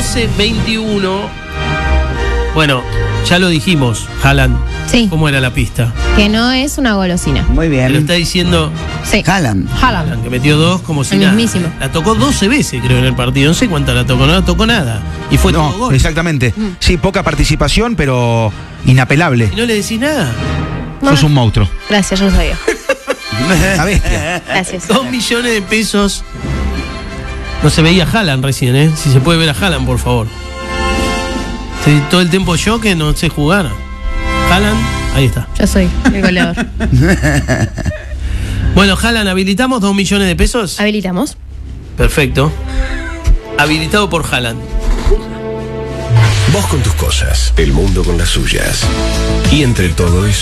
12:21. Bueno, ya lo dijimos, Haaland. Sí. ¿Cómo era la pista? Que no es una golosina. Muy Me lo bien. está diciendo Sí. Haaland. Haaland. que metió 2 como si El nada. mismísimo. La tocó 12 veces, creo, en el partido. No sé cuántas la tocó, no la tocó nada. Y fue todo No, gol. exactamente. Sí, poca participación, pero inapelable. ¿Y no le decís nada? No. Sos un monstruo. Gracias, yo lo sabía. Una bestia. Gracias. 2 millones de pesos. No se veía Haaland recién, ¿eh? Si se puede ver a Haaland, por favor. Estoy todo el tiempo yo que no sé jugar. Haaland, ahí está. Yo soy el goleador. Bueno, Haaland, ¿habilitamos 2 millones de pesos? Habilitamos. Perfecto. Habilitado por Haaland. Vos con tus cosas, el mundo con las suyas. Y entre todo eso